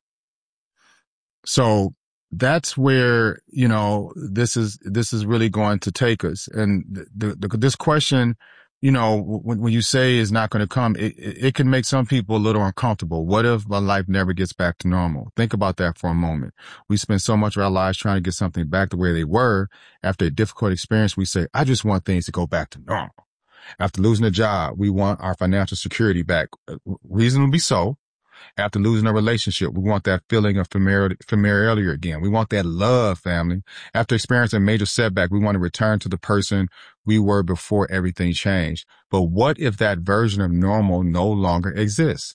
So, that's where, you know, this is, this is really going to take us. And the, the, this question, you know, when, when you say is not going to come, it, it can make some people a little uncomfortable. What if my life never gets back to normal? Think about that for a moment. We spend so much of our lives trying to get something back the way they were. After a difficult experience, we say, I just want things to go back to normal. After losing a job, we want our financial security back. Reasonably so. After losing a relationship, we want that feeling of familiarity, familiarity again. We want that love, family. After experiencing a major setback, we want to return to the person we were before everything changed. But what if that version of normal no longer exists?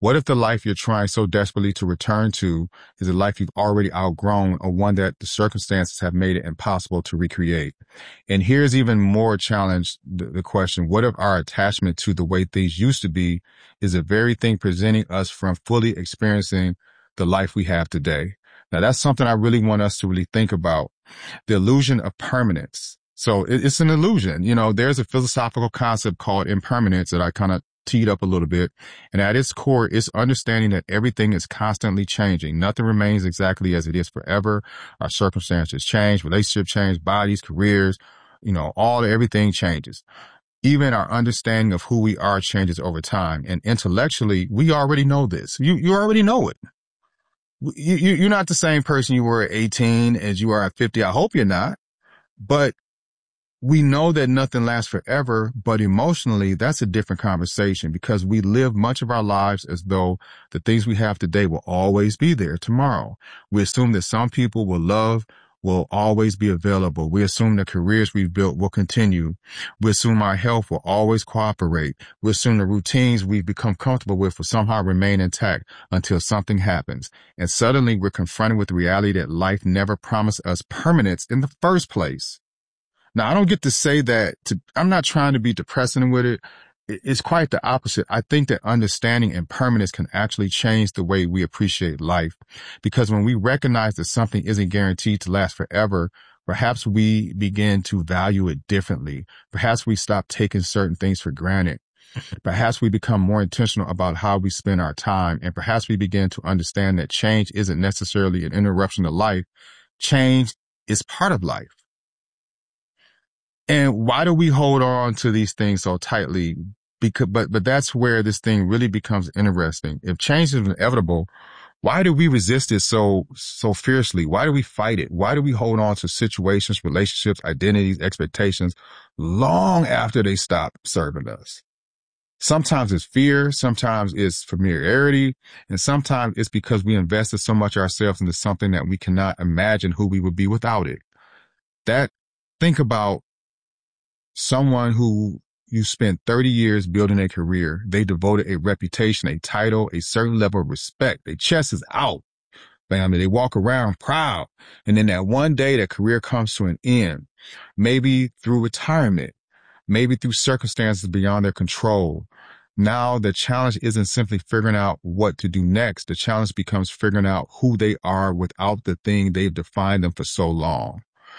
What if the life you're trying so desperately to return to is a life you've already outgrown, or one that the circumstances have made it impossible to recreate? And here's even more challenge the, the question, what if our attachment to the way things used to be is the very thing preventing us from fully experiencing the life we have today? Now, that's something I really want us to really think about. The illusion of permanence. So it, it's an illusion. You know, there's a philosophical concept called impermanence that I kind of teed up a little bit. And at its core, it's understanding that everything is constantly changing. Nothing remains exactly as it is forever. Our circumstances change, relationships change, bodies, careers, you know, all everything changes. Even our understanding of who we are changes over time. And intellectually, we already know this. You, you already know it. You, you, you're not the same person you were at eighteen as you are at fifty. I hope you're not. But we know that nothing lasts forever, but emotionally, that's a different conversation, because we live much of our lives as though the things we have today will always be there tomorrow. We assume that some people will love, will always be available. We assume the careers we've built will continue. We assume our health will always cooperate. We assume the routines we've become comfortable with will somehow remain intact until something happens. And suddenly we're confronted with the reality that life never promised us permanence in the first place. Now, I don't get to say that to, I'm not trying to be depressing with it. It's quite the opposite. I think that understanding impermanence can actually change the way we appreciate life, because when we recognize that something isn't guaranteed to last forever, perhaps we begin to value it differently. Perhaps we stop taking certain things for granted. Perhaps we become more intentional about how we spend our time, and perhaps we begin to understand that change isn't necessarily an interruption to life. Change is part of life. And why do we hold on to these things so tightly? Because, but, but that's where this thing really becomes interesting. If change is inevitable, why do we resist it so, so fiercely? Why do we fight it? Why do we hold on to situations, relationships, identities, expectations long after they stop serving us? Sometimes it's fear, sometimes it's familiarity, and sometimes it's because we invested so much ourselves into something that we cannot imagine who we would be without it. That, think about someone who you spent thirty years building a career. They devoted a reputation, a title, a certain level of respect. Their chest is out. Family, they walk around proud. And then that one day, that career comes to an end, maybe through retirement, maybe through circumstances beyond their control. Now the challenge isn't simply figuring out what to do next. The challenge becomes figuring out who they are without the thing they've defined them for so long.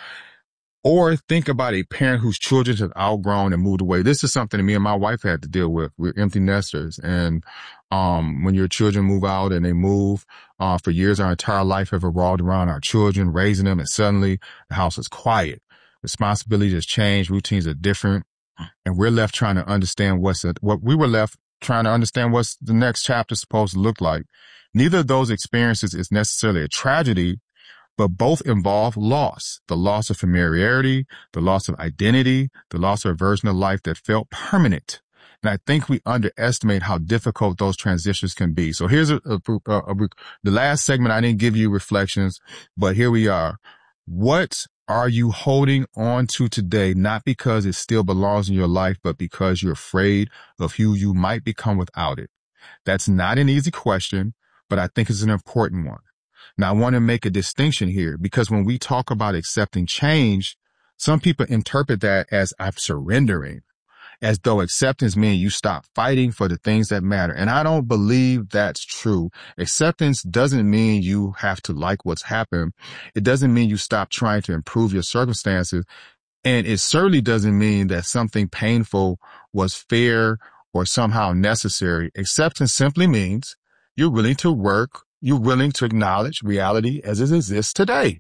Or think about a parent whose children have outgrown and moved away. This is something that me and my wife had to deal with. We're empty nesters. And um when your children move out and they move, uh for years, our entire life have revolved around our children, raising them, and suddenly the house is quiet. Responsibilities has changed, routines are different, and we're left trying to understand what's a, what we were left trying to understand what's the next chapter supposed to look like. Neither of those experiences is necessarily a tragedy, but both involve loss, the loss of familiarity, the loss of identity, the loss of a version of life that felt permanent. And I think we underestimate how difficult those transitions can be. So here's a, a, a, a, the last segment. I didn't give you reflections, but here we are. What are you holding on to today, not because it still belongs in your life, but because you're afraid of who you might become without it? That's not an easy question, but I think it's an important one. Now, I want to make a distinction here, because when we talk about accepting change, some people interpret that as I'm surrendering, as though acceptance means you stop fighting for the things that matter. And I don't believe that's true. Acceptance doesn't mean you have to like what's happened. It doesn't mean you stop trying to improve your circumstances. And it certainly doesn't mean that something painful was fair or somehow necessary. Acceptance simply means you're willing to work. You're willing to acknowledge reality as it exists today,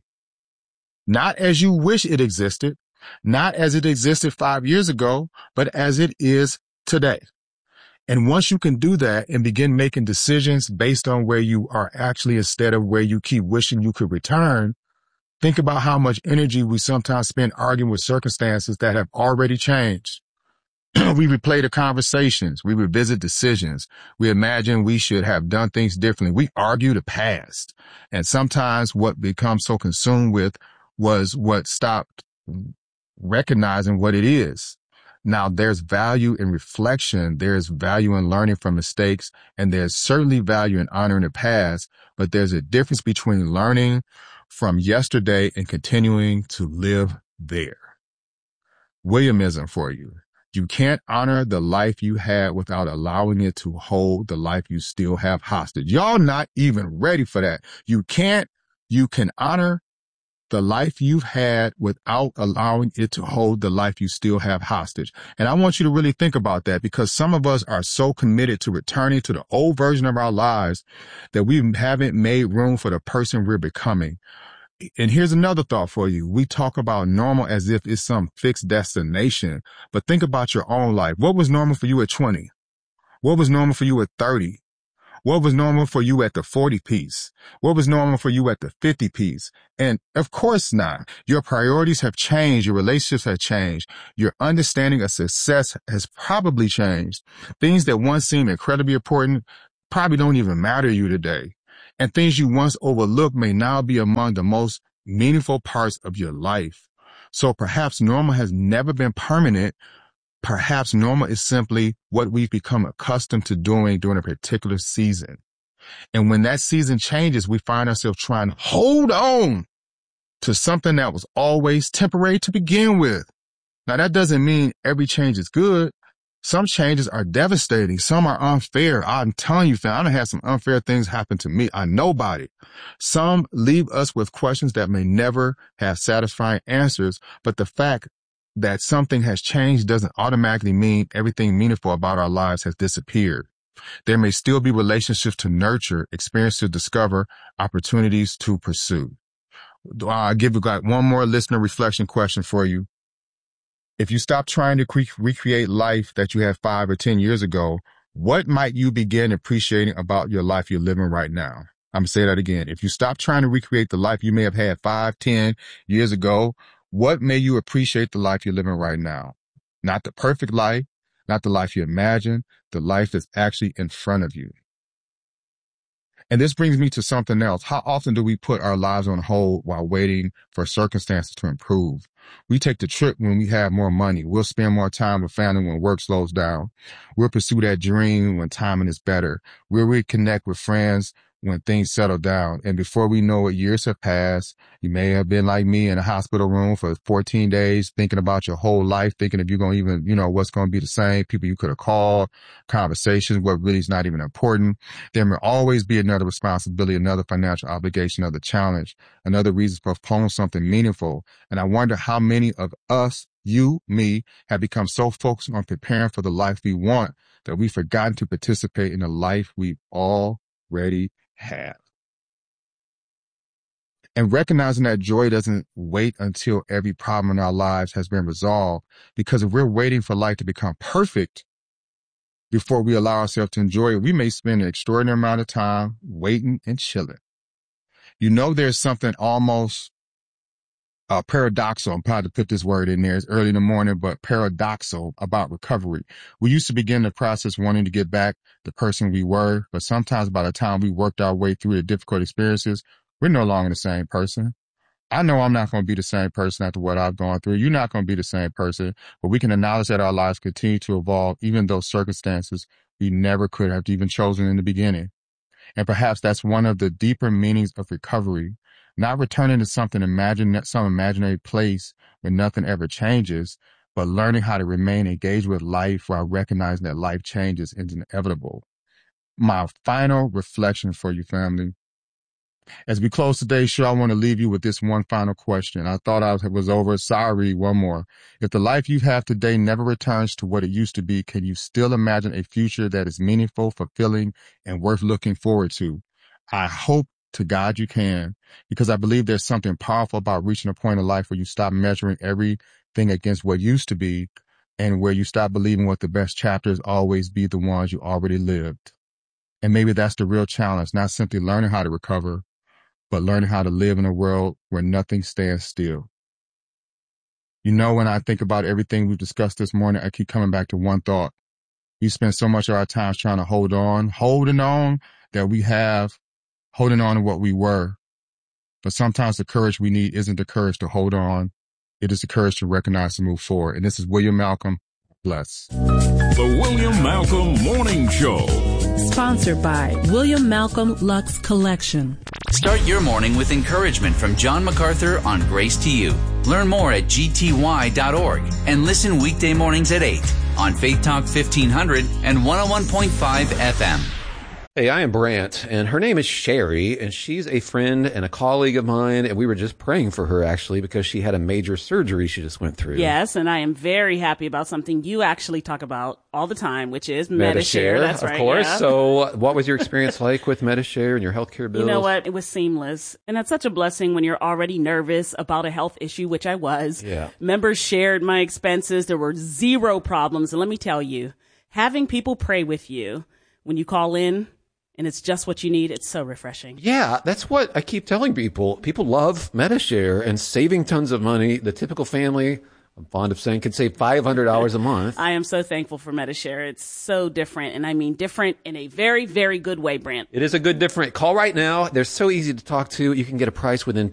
not as you wish it existed, not as it existed five years ago, but as it is today. And once you can do that and begin making decisions based on where you are actually instead of where you keep wishing you could return, think about how much energy we sometimes spend arguing with circumstances that have already changed. We replay the conversations. We revisit decisions. We imagine we should have done things differently. We argue the past. And sometimes what becomes so consumed with was what stopped recognizing what it is. Now, there's value in reflection. There's value in learning from mistakes, and there's certainly value in honoring the past, but there's a difference between learning from yesterday and continuing to live there. Williamism for you. You can't honor the life you had without allowing it to hold the life you still have hostage. Y'all not even ready for that. You can't, you can honor the life you've had without allowing it to hold the life you still have hostage. And I want you to really think about that, because some of us are so committed to returning to the old version of our lives that we haven't made room for the person we're becoming. And here's another thought for you. We talk about normal as if it's some fixed destination, but think about your own life. What was normal for you at twenty? What was normal for you at thirty? What was normal for you at the forty piece? What was normal for you at the fifty piece? And of course not. Your priorities have changed. Your relationships have changed. Your understanding of success has probably changed. Things that once seemed incredibly important probably don't even matter to you today. And things you once overlooked may now be among the most meaningful parts of your life. So perhaps normal has never been permanent. Perhaps normal is simply what we've become accustomed to doing during a particular season. And when that season changes, we find ourselves trying to hold on to something that was always temporary to begin with. Now, that doesn't mean every change is good. Some changes are devastating. Some are unfair. I'm telling you, fam, I done had some unfair things happen to me. I know about it. Some leave us with questions that may never have satisfying answers, but the fact that something has changed doesn't automatically mean everything meaningful about our lives has disappeared. There may still be relationships to nurture, experience to discover, opportunities to pursue. I'll give you got one more listener reflection question for you. If you stop trying to cre- recreate life that you had five or ten years ago, what might you begin appreciating about your life you're living right now? I'm going to say that again. If you stop trying to recreate the life you may have had five, ten years ago, what may you appreciate the life you're living right now? Not the perfect life, not the life you imagine, the life that's actually in front of you. And this brings me to something else. How often do we put our lives on hold while waiting for circumstances to improve? We take the trip when we have more money. We'll spend more time with family when work slows down. We'll pursue that dream when timing is better. We'll reconnect with friends when things settle down. And before we know it, years have passed. You may have been like me in a hospital room for fourteen days, thinking about your whole life, thinking if you're going to even, you know, what's going to be the same, people you could have called, conversations, what really is not even important. There may always be another responsibility, another financial obligation, another challenge, another reason to postpone something meaningful. And I wonder how many of us, you, me, have become so focused on preparing for the life we want that we've forgotten to participate in the life we've already have. And recognizing that joy doesn't wait until every problem in our lives has been resolved, because if we're waiting for life to become perfect before we allow ourselves to enjoy it, we may spend an extraordinary amount of time waiting and chilling. You know, there's something almost uh, paradoxal. I'm proud to put this word in there. It's early in the morning, but paradoxal about recovery. We used to begin the process wanting to get back the person we were, but sometimes by the time we worked our way through the difficult experiences, we're no longer the same person. I know I'm not going to be the same person after what I've gone through. You're not going to be the same person, but we can acknowledge that our lives continue to evolve, even though circumstances we never could have even chosen in the beginning. And perhaps that's one of the deeper meanings of recovery. Not returning to something imagine some imaginary place where nothing ever changes, but learning how to remain engaged with life while recognizing that life changes is inevitable. My final reflection for you, family. As we close today's show, I want to leave you with this one final question. I thought I was over. Sorry, one more. If the life you have today never returns to what it used to be, can you still imagine a future that is meaningful, fulfilling, and worth looking forward to? I hope to God you can, because I believe there's something powerful about reaching a point in life where you stop measuring everything against what used to be, and where you stop believing what the best chapters always be the ones you already lived. And maybe that's the real challenge, not simply learning how to recover, but learning how to live in a world where nothing stands still. You know, when I think about everything we've discussed this morning, I keep coming back to one thought. We spend so much of our time trying to hold on, holding on, that we have holding on to what we were. But sometimes the courage we need isn't the courage to hold on. It is the courage to recognize and move forward. And this is William Malcolm. bless. The William Malcolm Morning Show. Sponsored by William Malcolm Lux Collection. Start your morning with encouragement from John MacArthur on Grace to You. Learn more at g t y dot org and listen weekday mornings at eight on Faith Talk fifteen hundred and one oh one point five F M. Hey, I am Brant, and her name is Sherry, and she's a friend and a colleague of mine, and we were just praying for her, actually, because she had a major surgery she just went through. Yes, and I am very happy about something you actually talk about all the time, which is Medi-Share. That's of right, course. yeah. So what was your experience like with Medi-Share and your healthcare bills? You know what? It was seamless. And that's such a blessing when you're already nervous about a health issue, which I was. Yeah. Members shared my expenses. There were zero problems. And let me tell you, having people pray with you when you call in, and it's just what you need, it's so refreshing. Yeah, that's what I keep telling people. People love Medi-Share and saving tons of money. The typical family, I'm fond of saying, can save five hundred dollars a month. I am so thankful for Medi-Share. It's so different, and I mean different in a very, very good way, Brant. It is a good different. Call right now. They're so easy to talk to. You can get a price within